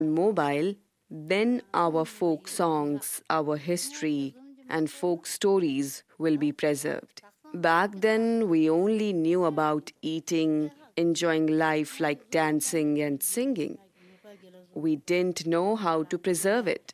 mobile, then our folk songs, our history, and folk stories will be preserved. Back then, we only knew about eating, enjoying life like dancing and singing. We didn't know how to preserve it.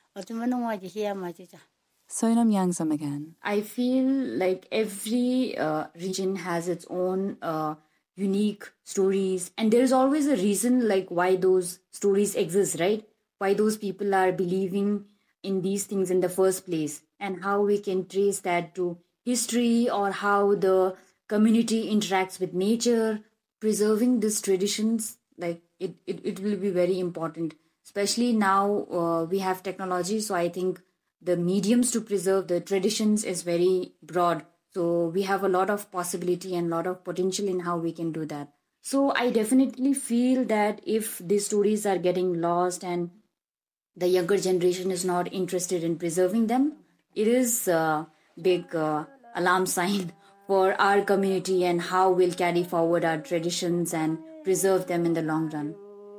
Sonam Yangzam again. I feel like every region has its own unique stories, and there's always a reason like why those stories exist, right? Why those people are believing in these things in the first place, and how we can trace that to history or how the community interacts with nature. Preserving these traditions, like it will be very important, especially now we have technology. So I think the mediums to preserve the traditions is very broad. So we have a lot of possibility and a lot of potential in how we can do that. So I definitely feel that if these stories are getting lost and the younger generation is not interested in preserving them, it is a big alarm sign for our community and how we'll carry forward our traditions and preserve them in the long run.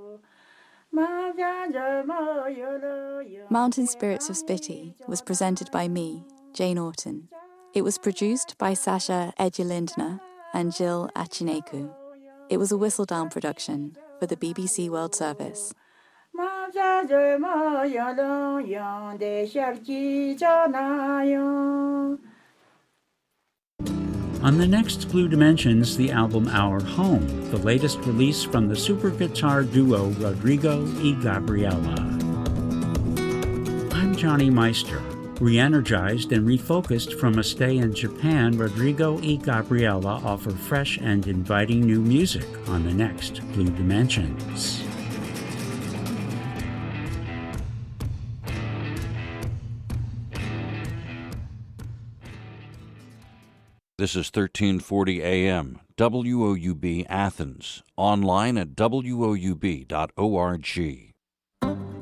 Mountain Spirits of Spiti was presented by me, Jane Orton. It was produced by Sasha Edulindner and Jill Achineku. It was a Whistledown production for the BBC World Service. On the next Blue Dimensions, the album Our Home, the latest release from the super guitar duo Rodrigo y Gabriela. I'm Johnny Meister. Re-energized and refocused from a stay in Japan, Rodrigo y Gabriela offer fresh and inviting new music on the next Blue Dimensions. This is 1340 AM, WOUB Athens, online at woub.org.